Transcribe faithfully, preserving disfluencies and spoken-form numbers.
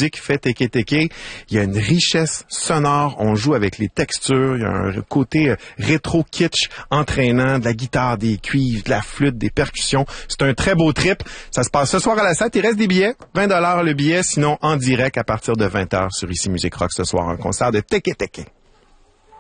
musique fait Teke Teke. Il y a une richesse sonore, on joue avec les textures, il y a un côté rétro kitsch entraînant, de la guitare, des cuivres, de la flûte, des percussions. C'est un très beau trip. Ça se passe ce soir à la sept. Il reste des billets, vingt dollars le billet, sinon en direct à partir de vingt heures sur Ici Musique Rock ce soir, un concert de Teke Teke.